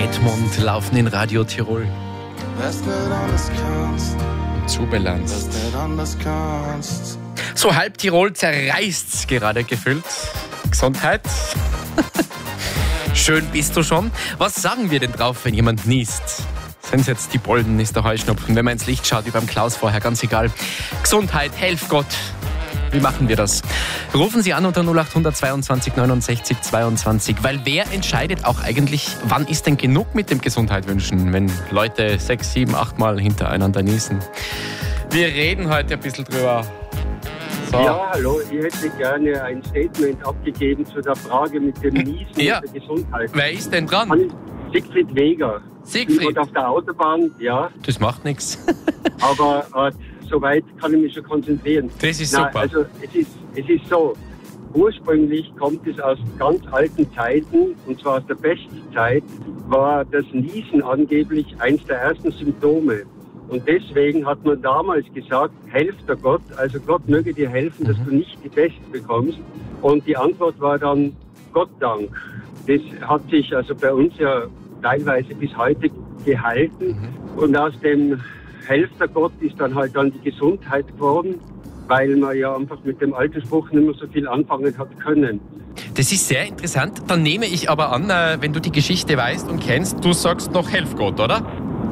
Edmund laufen in Radio Tirol. Zubelanzt. So halb Tirol zerreißt's gerade gefühlt. Gesundheit. Schön bist du schon. Was sagen wir denn drauf, wenn jemand niest? Sind es jetzt die Bolden, ist der Heuschnupfen? Wenn man ins Licht schaut, wie beim Klaus vorher, ganz egal. Gesundheit, helf Gott. Wie machen wir das? Rufen Sie an unter 0800 22 69 22. Weil wer entscheidet auch eigentlich, wann ist denn genug mit dem Gesundheit wünschen, wenn Leute 6, 7, 8 Mal hintereinander niesen? Wir reden heute ein bisschen drüber. So. Ja, hallo, ich hätte gerne ein Statement abgegeben zu der Frage mit dem Niesen und der Gesundheit. Wer ist denn dran? Siegfried Weger. Siegfried? Auf der Autobahn, ja. Das macht nichts. Aber soweit kann ich mich schon konzentrieren. Das ist super. Also es ist so, ursprünglich kommt es aus ganz alten Zeiten, und zwar aus der Pestzeit, war das Niesen angeblich eins der ersten Symptome. Und deswegen hat man damals gesagt, helft der Gott, also Gott möge dir helfen, dass du nicht die Pest bekommst. Und die Antwort war dann Gott Dank. Das hat sich also bei uns ja teilweise bis heute gehalten. Und aus dem helft der Gott ist dann halt dann die Gesundheit geworden, weil man ja einfach mit dem alten Spruch nicht mehr so viel anfangen hat können. Das ist sehr interessant. Dann nehme ich aber an, wenn du die Geschichte weißt und kennst, du sagst noch helf Gott, oder?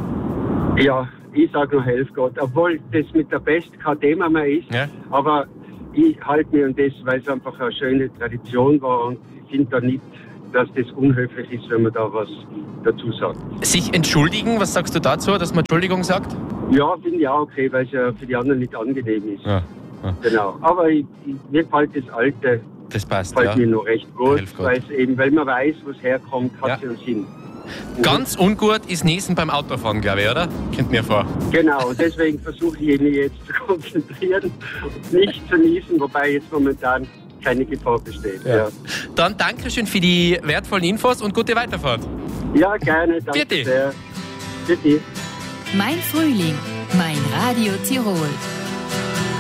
Ja, ich sage nur helf Gott, obwohl das mit der Pest kein Thema mehr ist. Ja. Aber ich halte mir an das, weil es einfach eine schöne Tradition war, und ich finde da nicht, dass das unhöflich ist, wenn man da was dazu sagt. Sich entschuldigen, was sagst du dazu, dass man Entschuldigung sagt? Ja, finde ich auch okay, weil es ja für die anderen nicht angenehm ist. Ja. Genau. Aber mir gefällt das Alte. Das passt, gefällt mir noch recht gut, weil man weiß, wo es herkommt, hat ja einen Sinn. Ganz ungut ist Niesen beim Autofahren, glaube ich, oder? Kommt mir vor. Genau, deswegen versuche ich mich jetzt zu konzentrieren und nicht zu niesen, wobei jetzt momentan keine Gefahr besteht. Ja. Dann Dankeschön für die wertvollen Infos und gute Weiterfahrt. Ja, gerne. Danke sehr. Bitte. Mein Frühling, mein Radio Tirol.